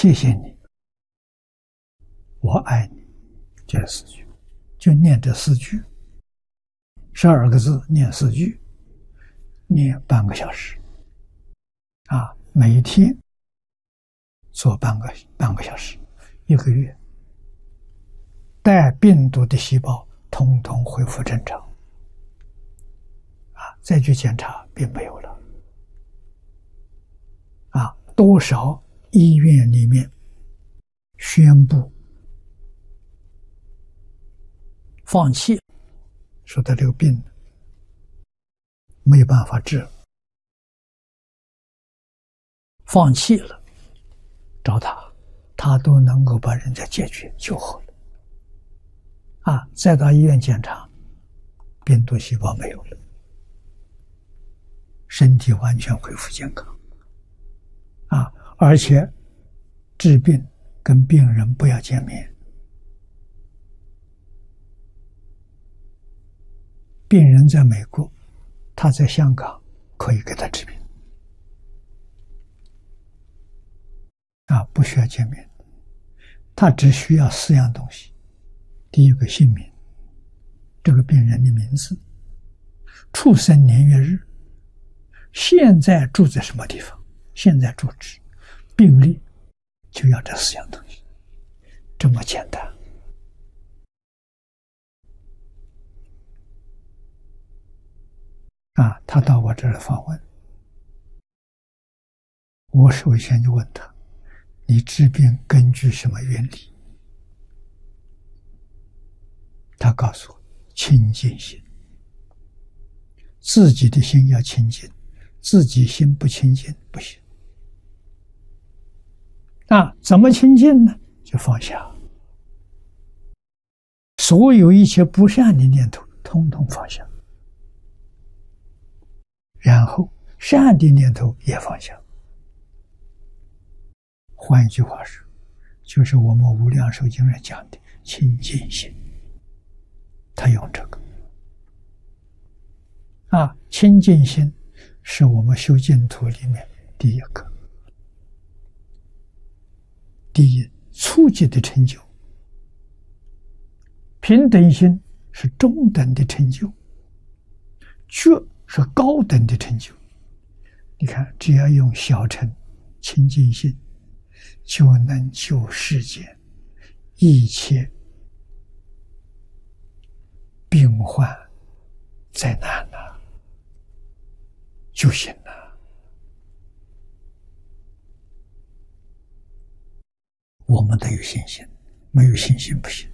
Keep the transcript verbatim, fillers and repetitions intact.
谢谢你，我爱你，就是四句，就念这四句，十二个字念四句，念半个小时，啊，每一天做半个半个小时，一个月，带病毒的细胞统统恢复正常，啊，再去检查并没有了，啊，多少医院里面宣布放弃，说他这个病没有办法治，放弃了，找他，他都能够把人家解决救活了，啊，再到医院检查，病毒细胞没有了，身体完全恢复健康，啊，而且治病跟病人不要见面，病人在美国，他在香港可以给他治病，啊，不需要见面，他只需要四样东西：第一个姓名，这个病人的名字，出生年月日，现在住在什么地方，现在住址，病历，就要这四样东西，这么简单。啊，他到我这儿来访问，我首先就问他，你治病根据什么原理？他告诉我，清净心，自己的心要清净，自己心不清净不行。啊，怎么清净呢？就放下，所有一切不善的念头统统放下，然后善的念头也放下。换一句话说，就是我们无量寿经上讲的清净心，他用这个啊，清净心是我们修净土里面第一个，第一初级的成就，平等心是中等的成就，觉是高等的成就。你看，只要用小乘清净心，就能救世间一切病患灾难了，就行了。我们得有信心，没有信心不行。